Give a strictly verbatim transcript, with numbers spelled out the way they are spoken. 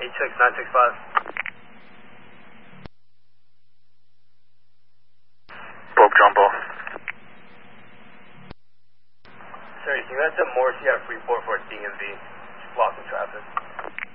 eight six nine six five. Bob Jumbo. Sorry, can you guys have more C I three four for D M V? Just blocking traffic.